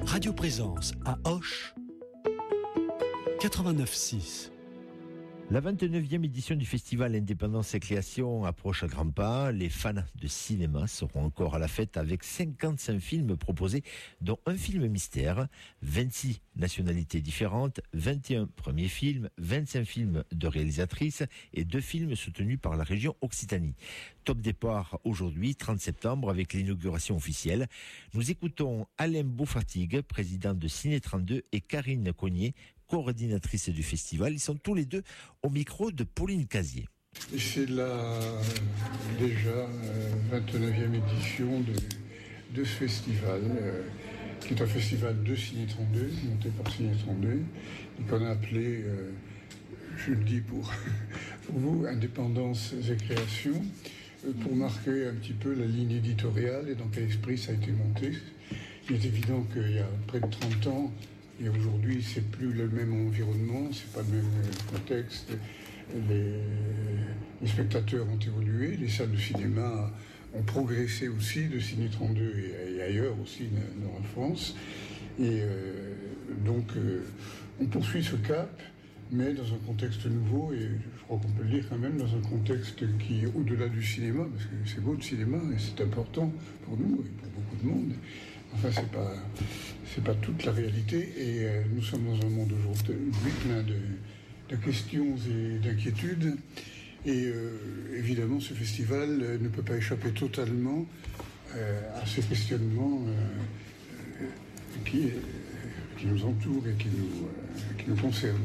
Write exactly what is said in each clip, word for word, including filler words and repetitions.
Radio Présence à Auch, quatre-vingt-neuf six. La vingt-neuvième édition du festival Indépendance et Création approche à grands pas. Les fans de cinéma seront encore à la fête avec cinquante-cinq films proposés, dont un film mystère, vingt-six nationalités différentes, vingt et un premiers films, vingt-cinq films de réalisatrices et deux films soutenus par la région Occitanie. Top départ aujourd'hui, trente septembre, avec l'inauguration officielle. Nous écoutons Alain Beaufatigue, président de Ciné trente-deux, et Karine Cognier, coordinatrice du festival. Ils sont tous les deux au micro de Pauline Casier. C'est la déjà euh, vingt-neuvième édition de, de ce festival, euh, qui est un festival de Ciné trente-deux, monté par Ciné trente-deux, et qu'on a appelé, euh, je le dis pour, pour vous, Indépendance et Création, euh, pour marquer un petit peu la ligne éditoriale et dans quel esprit ça a été monté. Il est évident qu'il y a près de trente ans, et aujourd'hui, c'est plus le même environnement, c'est pas le même contexte. Les, les spectateurs ont évolué, les salles de cinéma ont progressé aussi, de Ciné trente-deux et, et ailleurs aussi dans la France. Et euh, donc, euh, on poursuit ce cap, mais dans un contexte nouveau, et je crois qu'on peut le dire quand même, dans un contexte qui est au-delà du cinéma, parce que c'est beau le cinéma, et c'est important pour nous et pour beaucoup de monde. Enfin, c'est pas... c'est pas toute la réalité, et euh, nous sommes dans un monde aujourd'hui plein de, de questions et d'inquiétudes, et euh, évidemment ce festival euh, ne peut pas échapper totalement euh, à ces questionnements euh, euh, qui, euh, qui nous entourent et qui nous, euh, qui nous concernent.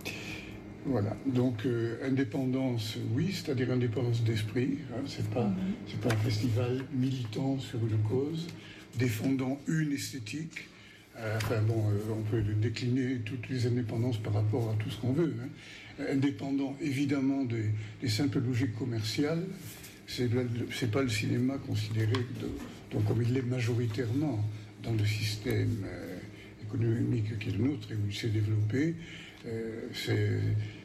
Voilà, donc euh, indépendance, oui, c'est-à-dire indépendance d'esprit, hein, c'est pas, c'est pas un festival militant sur une cause, défendant une esthétique. Euh, enfin bon, euh, on peut décliner toutes les indépendances par rapport à tout ce qu'on veut. Hein. Indépendant évidemment des, des simples logiques commerciales, c'est, c'est pas le cinéma considéré de, donc comme il l'est majoritairement dans le système euh, économique qui est le nôtre et où il s'est développé. Euh, c'est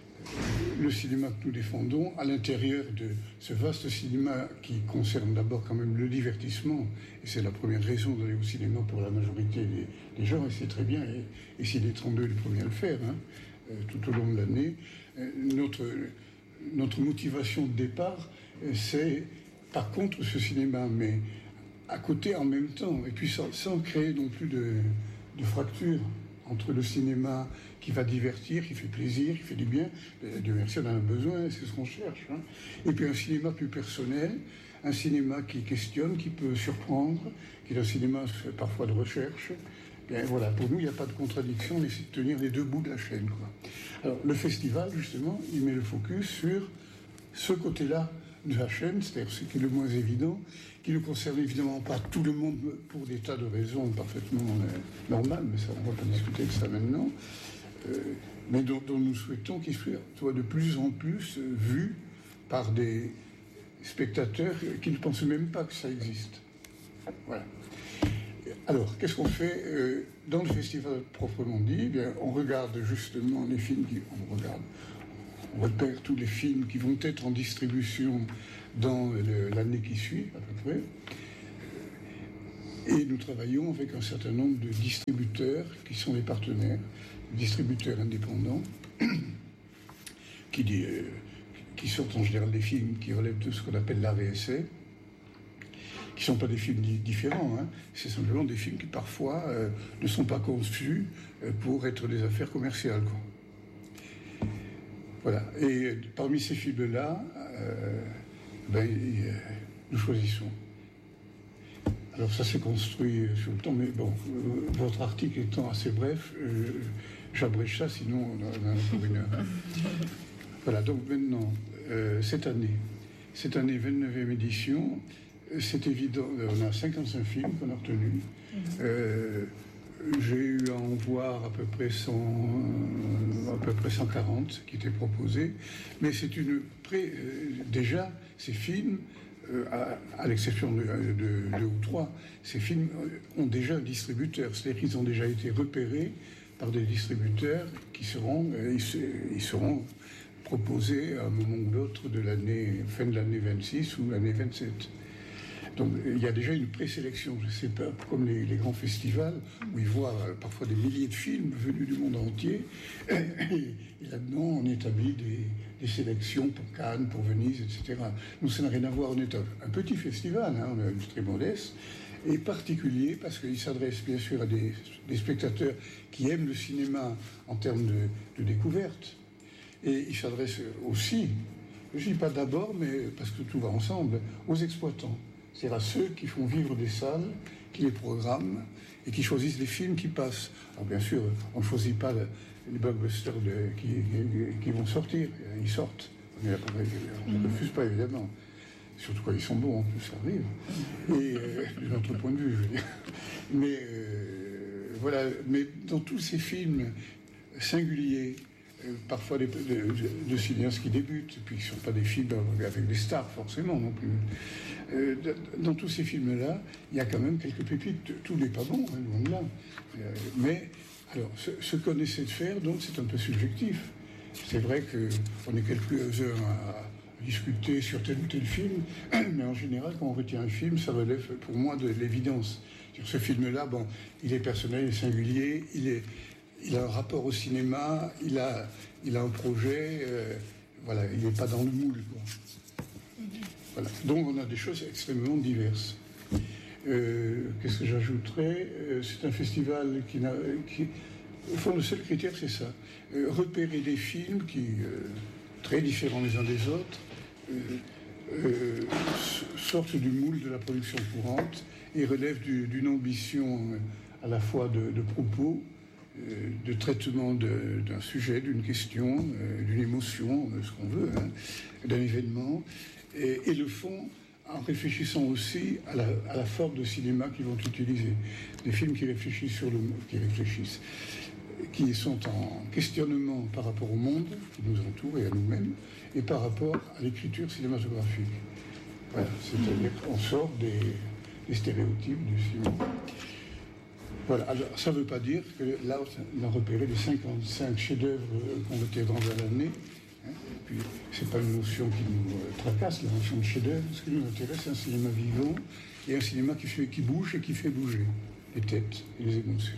le cinéma que nous défendons à l'intérieur de ce vaste cinéma qui concerne d'abord quand même le divertissement, et c'est la première raison d'aller au cinéma pour la majorité des, des gens, et c'est très bien, et, et Ciné trente-deux est le premier à le faire, hein, euh, tout au long de l'année. Euh, notre, notre motivation de départ, euh, c'est par contre ce cinéma, mais à côté en même temps, et puis sans, sans créer non plus de, de fracture entre le cinéma qui va divertir, qui fait plaisir, qui fait du bien, Dieu merci, on en a besoin, c'est ce qu'on cherche, hein. Et puis un cinéma plus personnel, un cinéma qui questionne, qui peut surprendre, qui est un cinéma parfois de recherche. Bien, voilà, pour nous, il n'y a pas de contradiction, on essaie de tenir les deux bouts de la chaîne, quoi. Alors, le festival, justement, il met le focus sur ce côté-là de la chaîne, c'est-à-dire ce qui est le moins évident, qui ne concerne évidemment pas tout le monde pour des tas de raisons parfaitement euh, normales, mais ça, on ne va pas discuter de ça maintenant, euh, mais dont, dont nous souhaitons qu'il soit de plus en plus euh, vu par des spectateurs qui ne pensent même pas que ça existe. Voilà. Alors, qu'est-ce qu'on fait euh, dans le festival proprement dit? Eh bien, on regarde justement les films qui... On regarde... On repère tous les films qui vont être en distribution dans le, l'année qui suit, à peu près. Et nous travaillons avec un certain nombre de distributeurs qui sont les partenaires, distributeurs indépendants, qui, euh, qui sortent en général des films qui relèvent de ce qu'on appelle l'art et essai, qui ne sont pas des films di- différents, hein. C'est simplement des films qui parfois euh, ne sont pas conçus euh, pour être des affaires commerciales, quoi. Voilà, et parmi ces films-là, euh, ben, euh, nous choisissons. Alors ça s'est construit sur le temps, mais bon, euh, votre article étant assez bref, euh, j'abrège ça, sinon on en a pour une heure. Voilà, donc maintenant, euh, cette année, cette année vingt-neuvième édition, c'est évident, on a cinquante-cinq films qu'on a retenus. Euh, J'ai eu à en voir à peu près cent, à peu près cent quarante qui étaient proposés, mais c'est une pré, euh, déjà ces films, euh, à, à l'exception de, de deux ou trois, ces films ont déjà un distributeur, c'est-à-dire qu'ils ont déjà été repérés par des distributeurs qui seront, euh, ils, se, ils seront proposés à un moment ou l'autre de l'année, fin de l'année vingt-six ou l'année vingt-sept. Donc il y a déjà une présélection, je sais pas, comme les, les grands festivals, où ils voient euh, parfois des milliers de films venus du monde entier, et, et là-dedans on établit des, des sélections pour Cannes, pour Venise, et cetera. Nous, ça n'a rien à voir, on est un, un petit festival, hein, on est très modeste, et particulier parce qu'il s'adresse bien sûr à des, des spectateurs qui aiment le cinéma en termes de, de découverte, et il s'adresse aussi, je ne dis pas d'abord, mais parce que tout va ensemble, aux exploitants. C'est à ceux qui font vivre des salles, qui les programment et qui choisissent les films qui passent. Alors bien sûr, on ne choisit pas le, les blockbusters de, qui, qui, qui vont sortir, ils sortent. On ne refuse pas évidemment. Surtout quand ils sont bons, en plus, ça arrive. Et euh, de notre point de vue, je veux dire. Mais euh, voilà, mais dans tous ces films singuliers, euh, parfois des, de, de, de cinéastes qui débutent, et puis qui ne sont pas des films avec des stars forcément non plus. Euh, dans tous ces films-là, il y a quand même quelques pépites. Tout n'est pas bon, hein, loin de là. Euh, mais alors, ce, ce qu'on essaie de faire, donc, c'est un peu subjectif. C'est vrai qu'on est quelques-uns à discuter sur tel ou tel film, mais en général, quand on retient un film, ça relève pour moi de l'évidence. Sur ce film-là, bon, il est personnel, il est singulier, il, est, il a un rapport au cinéma, il a, il a un projet, euh, voilà, il n'est pas dans le moule, quoi. Voilà. Donc on a des choses extrêmement diverses. Euh, qu'est-ce que j'ajouterais? euh, C'est un festival qui n'a... Qui, au fond, le seul critère, c'est ça. Euh, repérer des films qui, euh, très différents les uns des autres, euh, euh, sortent du moule de la production courante et relèvent du, d'une ambition à la fois de, de propos, euh, de traitement de, d'un sujet, d'une question, euh, d'une émotion, ce qu'on veut, hein, d'un événement, et, et le font en réfléchissant aussi à la, à la forme de cinéma qu'ils vont utiliser. Des films qui réfléchissent sur le qui réfléchissent, qui sont en questionnement par rapport au monde qui nous entoure et à nous-mêmes, et par rapport à l'écriture cinématographique. Voilà, c'est-à-dire qu'on sort des, des stéréotypes du cinéma. Voilà, alors ça ne veut pas dire que là, on a repéré les cinquante-cinq chefs-d'œuvre qu'on était dans l'année. Hein, puis, c'est pas une notion qui nous tracasse, la notion de chef-d'œuvre. Ce qui nous intéresse, c'est un cinéma vivant et un cinéma qui, fait, qui bouge et qui fait bouger les têtes et les émotions.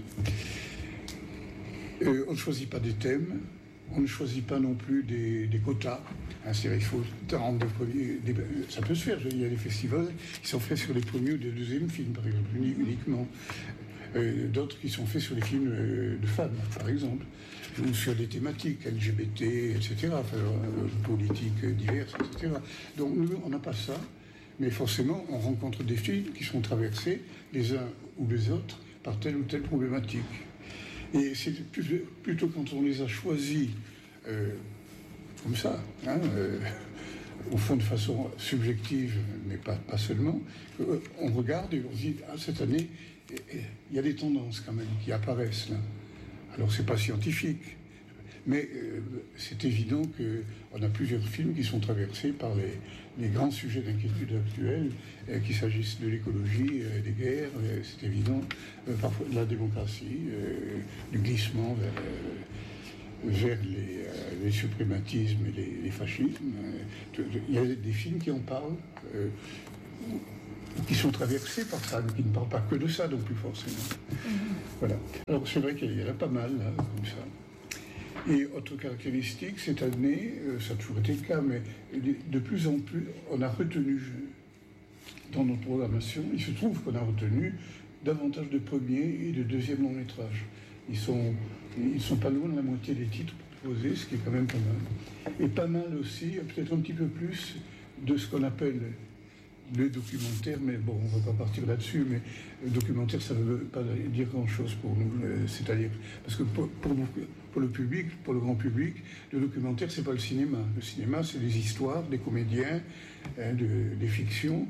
Euh, on ne choisit pas des thèmes, on ne choisit pas non plus des, des quotas. Hein, c'est-à-dire, il faut rendre des premiers. Des, ça peut se faire. Il y a des festivals qui sont faits sur les premiers ou les deuxièmes films, par exemple, uniquement. Euh, d'autres qui sont faits sur les films euh, de femmes, par exemple, ou sur des thématiques L G B T, et cetera, enfin, euh, politiques diverses, et cetera. Donc nous, on n'a pas ça, mais forcément, on rencontre des films qui sont traversés, les uns ou les autres, par telle ou telle problématique. Et c'est plutôt quand on les a choisis euh, comme ça, hein, euh, au fond de façon subjective, mais pas, pas seulement, on regarde et on se dit, ah, cette année, il y a des tendances quand même qui apparaissent là. Alors c'est pas scientifique, mais euh, c'est évident qu'on a plusieurs films qui sont traversés par les, les grands sujets d'inquiétude actuels, euh, qu'il s'agisse de l'écologie, euh, des guerres, euh, c'est évident, euh, parfois de la démocratie, euh, du glissement vers, euh, vers les, euh, les suprématismes et les, les fascismes. Il y a des films qui en parlent. Euh, qui sont traversés par ça, mais qui ne parlent pas que de ça non plus forcément. Mmh. Voilà. Alors c'est vrai qu'il y en a pas mal, là, comme ça. Et autre caractéristique, cette année, euh, ça a toujours été le cas, mais de plus en plus, on a retenu, dans notre programmation, il se trouve qu'on a retenu davantage de premiers et de deuxièmes longs métrages. Ils sont, ils sont pas loin de la moitié des titres proposés, ce qui est quand même pas mal. Et pas mal aussi, peut-être un petit peu plus, de ce qu'on appelle le documentaire, mais bon, on ne va pas partir là-dessus, mais le documentaire, ça ne veut pas dire grand-chose pour nous. Euh, c'est-à-dire, parce que pour, pour, pour le public, pour le grand public, le documentaire, c'est pas le cinéma. Le cinéma, c'est des histoires, des comédiens, hein, de, des fictions.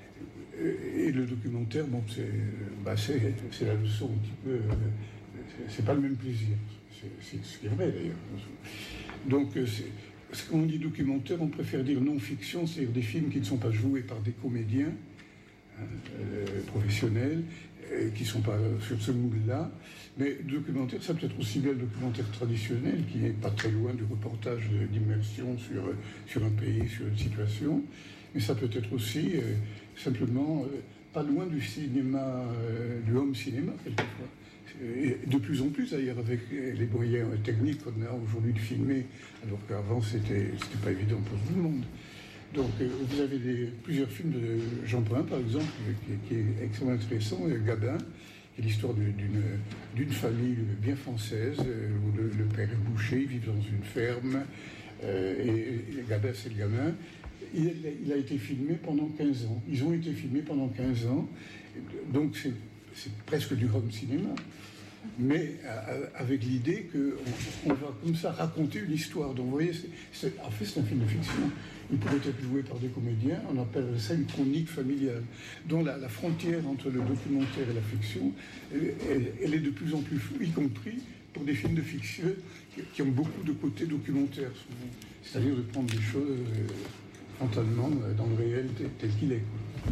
Et le documentaire, bon, c'est, bah, c'est, c'est la leçon un petit peu. C'est, c'est pas le même plaisir. C'est, c'est ce qui est vrai, d'ailleurs. Donc, c'est. Quand on dit documentaire, on préfère dire non-fiction, c'est-à-dire des films qui ne sont pas joués par des comédiens hein, euh, professionnels, euh, qui ne sont pas sur ce moule-là. Mais le documentaire, ça peut être aussi bien le documentaire traditionnel, qui n'est pas très loin du reportage d'immersion sur, sur un pays, sur une situation. mais ça peut être aussi euh, simplement euh, pas loin du cinéma, euh, du home cinéma quelquefois. Et de plus en plus d'ailleurs avec les moyens techniques qu'on a aujourd'hui de filmer, alors qu'avant c'était, c'était pas évident pour tout le monde. Donc euh, vous avez des, plusieurs films de Jean Prin par exemple, qui, qui est extrêmement intéressant, Gabin, qui est l'histoire d'une, d'une famille bien française, euh, où le, le père est boucher, ils vivent dans une ferme, euh, et, et Gabin c'est le gamin. Il, il a été filmé pendant quinze ans. Ils ont été filmés pendant quinze ans, donc c'est, c'est presque du home cinéma. Mais avec l'idée qu'on on va comme ça raconter une histoire. Donc vous voyez, c'est, c'est, en fait c'est un film de fiction. Il pourrait être joué par des comédiens, on appelle ça une chronique familiale, dont la, la frontière entre le documentaire et la fiction, elle, elle, elle est de plus en plus floue, y compris pour des films de fiction qui, qui ont beaucoup de côtés documentaires, souvent. C'est-à-dire de prendre des choses euh, frontalement dans le réel tel, tel qu'il est.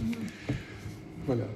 Voilà.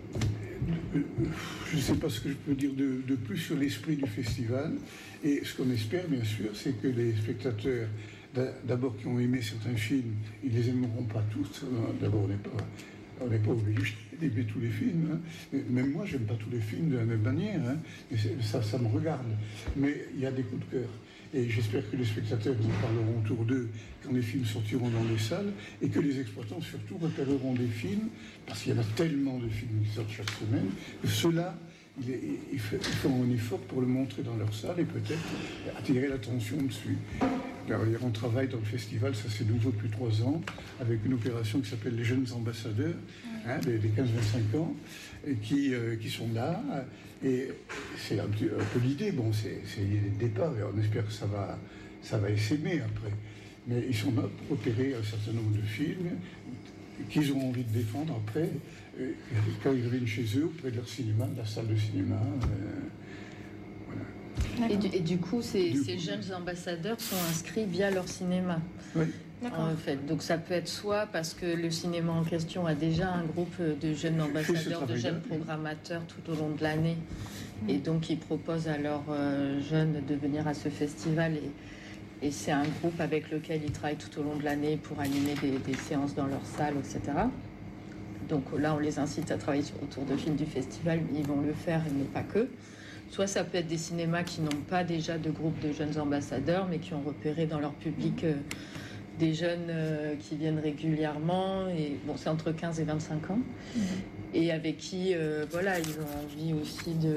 Je ne sais pas ce que je peux dire de, de plus sur l'esprit du festival. Et ce qu'on espère, bien sûr, c'est que les spectateurs, d'abord qui ont aimé certains films, ils ne les aimeront pas tous. D'abord, on n'est pas, on n'est pas obligé d'aimer tous les films. Hein. Même moi, je n'aime pas tous les films de la même manière. Hein. Et ça, ça me regarde. Mais il y a des coups de cœur. Et j'espère que les spectateurs en parleront autour d'eux quand les films sortiront dans les salles et que les exploitants surtout repéreront des films, parce qu'il y en a tellement de films qui sortent chaque semaine, que ceux-là, ils feront un effort pour le montrer dans leur salle et peut-être attirer l'attention dessus. D'ailleurs, on travaille dans le festival, ça c'est nouveau depuis trois ans, avec une opération qui s'appelle les jeunes ambassadeurs, hein, des, des quinze vingt-cinq ans, et qui, euh, qui sont là. Et c'est un, petit, un peu l'idée, bon, c'est, c'est l'idée de départ, et on espère que ça va, ça va essaimer après. Mais ils sont là pour opérer un certain nombre de films qu'ils ont envie de défendre après, euh, quand ils reviennent chez eux, auprès de leur cinéma, de la salle de cinéma. Euh, voilà. Et, du, et du coup, ces, du ces coup, jeunes ambassadeurs sont inscrits via leur cinéma. Oui. En fait, donc ça peut être soit parce que le cinéma en question a déjà un groupe de jeunes ambassadeurs, de jeunes programmateurs tout au long de l'année, et donc ils proposent à leurs euh, jeunes de venir à ce festival, et, et c'est un groupe avec lequel ils travaillent tout au long de l'année pour animer des, des séances dans leur salle, et cetera. Donc là, on les incite à travailler autour de films du festival, ils vont le faire, mais pas que. Soit ça peut être des cinémas qui n'ont pas déjà de groupe de jeunes ambassadeurs, mais qui ont repéré dans leur public euh, des jeunes euh, qui viennent régulièrement, et bon, c'est entre quinze et vingt-cinq ans, mmh. et avec qui, euh, voilà, ils ont envie aussi de,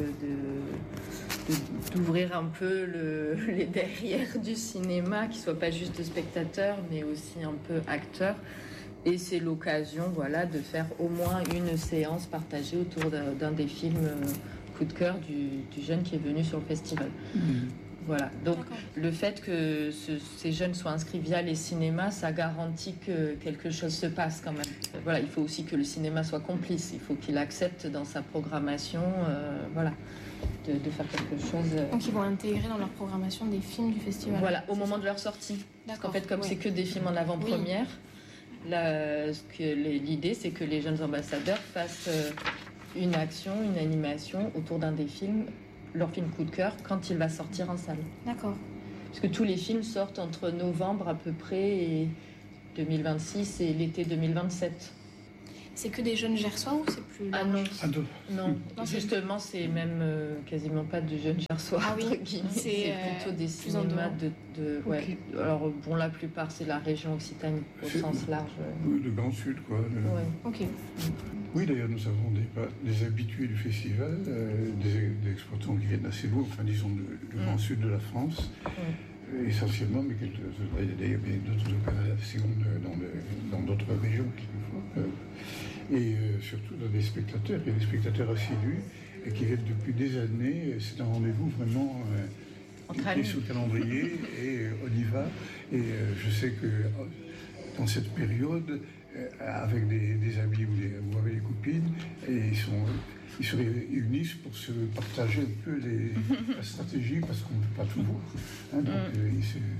de, de, d'ouvrir un peu le, les derrières du cinéma, qui ne soient pas juste spectateurs, mais aussi un peu acteurs. Et c'est l'occasion, voilà, de faire au moins une séance partagée autour d'un, d'un des films euh, coup de cœur du, du jeune qui est venu sur le festival. Mmh. Voilà, donc D'accord. le fait que ce, ces jeunes soient inscrits via les cinémas, ça garantit que quelque chose se passe quand même. Voilà, il faut aussi que le cinéma soit complice, il faut qu'il accepte dans sa programmation, euh, voilà, de, de faire quelque chose. Euh... Donc ils vont intégrer dans leur programmation des films du festival. Voilà, au moment ça. de leur sortie. D'accord. Parce qu'en fait, comme ouais. c'est que des films en avant-première, oui. là, ce que les, l'idée c'est que les jeunes ambassadeurs fassent euh, une action, une animation autour d'un des films, leur film coup de cœur, quand il va sortir en salle. D'accord. Parce que tous les films sortent entre novembre à peu près et deux mille vingt-six et l'été deux mille vingt-sept. C'est que des jeunes gersois ou c'est plus large? Ah non, ah non. non. non justement c'est même euh, quasiment pas de jeunes gersois, ah oui. entre guillemets. C'est, c'est euh, plutôt des cinémas de... de ouais. Okay. Alors bon, la plupart c'est la région Occitanie, au c'est sens large. Oui, le Grand Sud, quoi. Le... Ouais. Ok. Oui, d'ailleurs, nous avons des, des habitués du festival, euh, des, des exploitants qui viennent assez loin, enfin disons du mmh. Grand Sud de la France, mmh. essentiellement, mais quelques, d'ailleurs d'autres opérations dans, le, dans d'autres régions quelquefois. Euh, et euh, surtout dans des spectateurs, il y a des spectateurs assidus et qui viennent depuis des années. C'est un rendez-vous vraiment euh, qui est sous le calendrier et euh, on y va. Et euh, je sais que dans cette période, avec des, des amis ou, des, ou avec des copines, et ils, sont, ils se réunissent pour se partager un peu les, la stratégie, parce qu'on ne peut pas tout voir. Hein, donc, mm. euh,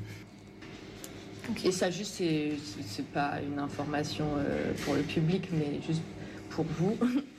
c'est... Okay. Et ça, juste, c'est, c'est pas une information euh, pour le public, mais juste pour vous.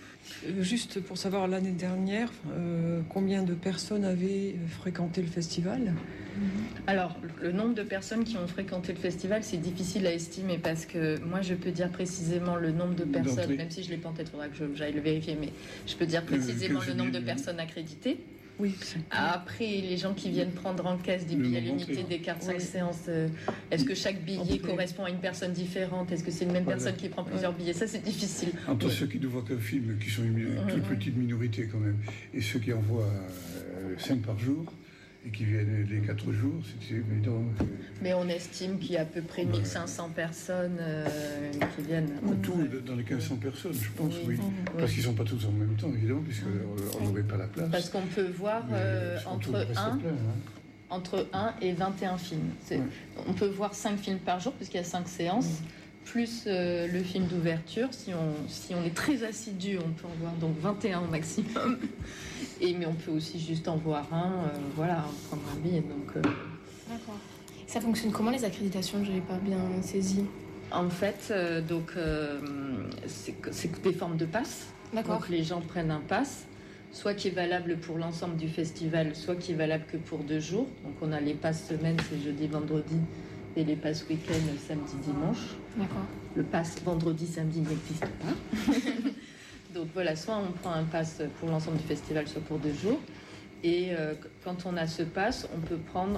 Juste pour savoir, l'année dernière, euh, combien de personnes avaient fréquenté le festival ? Alors, le nombre de personnes qui ont fréquenté le festival, c'est difficile à estimer parce que moi, je peux dire précisément le nombre de personnes, D'entrée. même si je ne l'ai pas en tête, il faudra que je- j'aille le vérifier, mais je peux dire précisément quinze le nombre de mille, personnes accréditées. Oui, c'est- Après, les gens qui viennent prendre en caisse des Le billets à nombre l'unité, d'entrées. des cartes cinq Oui. séances, euh, est-ce que chaque billet Entrée. correspond à une personne différente? Est-ce que c'est une même Voilà. personne qui prend plusieurs billets? Ça, c'est difficile. Entre ceux qui ne voient qu'un film, qui sont une, une toute petite minorité quand même, et ceux qui en voient cinq par jour, et qui viennent les quatre jours, c'est évident. que- Mais on estime qu'il y a à peu près mille cinq cents personnes euh, qui viennent. Tout dans les quinze cents personnes, je pense, Oui. oui. Parce qu'ils ne sont pas tous en même temps, évidemment, puisqu'on n'aurait pas la place. Parce qu'on peut voir Mais euh, ils sont entre tous restés un pleins, hein. entre un et vingt et un films. C'est- Ouais. On peut voir cinq films par jour, puisqu'il y a cinq séances, plus euh, le film d'ouverture. Si on, si on est très assidu, on peut en voir donc vingt et un au maximum. Et, mais on peut aussi juste en voir un, euh, voilà, prendre un billet. Donc, euh, D'accord. Ça fonctionne comment les accréditations? Je n'avais pas bien saisi. en fait, euh, donc, euh, c'est que- c'est que des formes de passe. D'accord. Donc les gens prennent un pass, soit qui est valable pour l'ensemble du festival, soit qui est valable que pour deux jours. Donc on a les passes semaine, c'est jeudi, vendredi, et les passes week-end, samedi, dimanche. D'accord. Le pass vendredi, samedi n'existe pas. Donc voilà, soit on prend un pass pour l'ensemble du festival, soit pour deux jours. Et euh, quand on a ce pass, on peut prendre,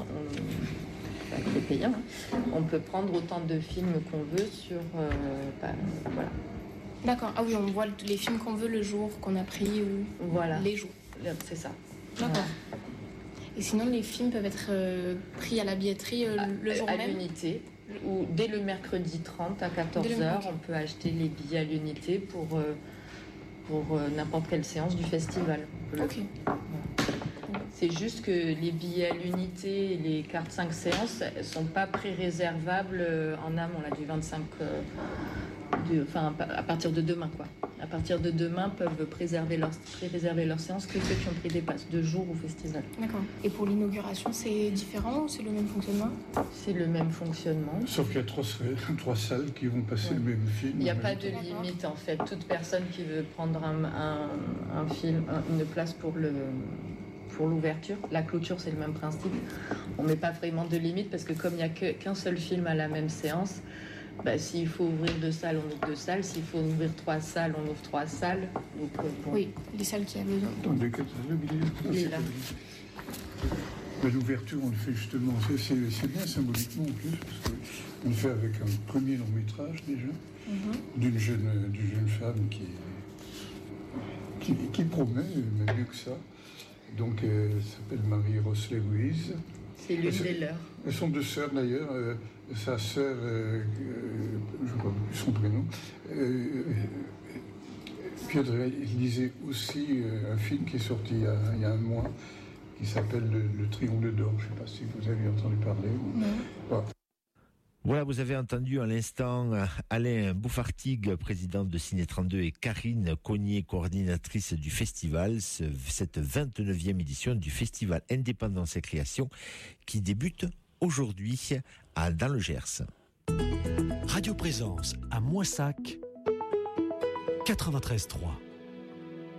on, bah, c'est payant, hein, on peut prendre autant de films qu'on veut sur, euh, bah, voilà, D'accord. Ah oui, on voit les films qu'on veut le jour qu'on a pris ou voilà, les jours. c'est ça. D'accord. Et sinon, les films peuvent être euh, pris à la billetterie euh, le jour à même? l'unité, ou dès le mercredi trente à quatorze heures, on peut acheter les billets à l'unité pour, euh, pour euh, n'importe quelle séance du festival. On peut le- Ok. C'est juste que les billets à l'unité et les cartes cinq séances ne sont pas pré-réservables euh, en amont, là, du vingt-cinq, euh, du- enfin, à partir de demain, quoi. À partir de demain, peuvent préserver leur, pré-réserver leur séance que ceux qui ont pris des passes de jour au festival. D'accord. Et pour l'inauguration, c'est différent ou c'est le même fonctionnement? C'est le même fonctionnement. Sauf qu'il y a trois, trois salles qui vont passer Ouais. le même film. Il n'y a en pas même de temps. limite en fait. Toute personne qui veut prendre un, un- un film, un- une place pour le pour l'ouverture, la clôture c'est le même principe. On met pas vraiment de limite parce que comme il n'y a que- qu'un seul film à la même séance, bah, s'il faut ouvrir deux salles, on ouvre deux salles. S'il faut ouvrir trois salles, on ouvre trois salles. Donc, euh, bon. Oui, les salles qui a besoin. Attendez, quatre salles, le billet. Il est là. Mais l'ouverture, on le fait justement, c'est- c'est c'est bien symboliquement en plus, parce qu'on le fait avec un premier long métrage déjà, d'une jeune, d'une jeune femme qui, qui, qui promet, même mieux que ça. Donc euh, elle s'appelle Marie-Rose Lewis. C'est l'une des leurs. Elles sont deux sœurs d'ailleurs. euh, sa sœur, euh, euh, je ne sais pas plus son prénom, euh, Pierre lisait aussi euh, un film qui est sorti il y a, il y a un mois, qui s'appelle Le, Le Triangle d'Or. Je ne sais pas si vous avez entendu parler. Voilà. Voilà, vous avez entendu à l'instant Alain Bouffartigue, président de Ciné trente-deux, et Karine Cognier, coordinatrice du festival, ce, cette vingt-neuvième édition du festival Indépendance et Création qui débute aujourd'hui à, dans le Gers. Radio Présence à Moissac, quatre-vingt-treize trois.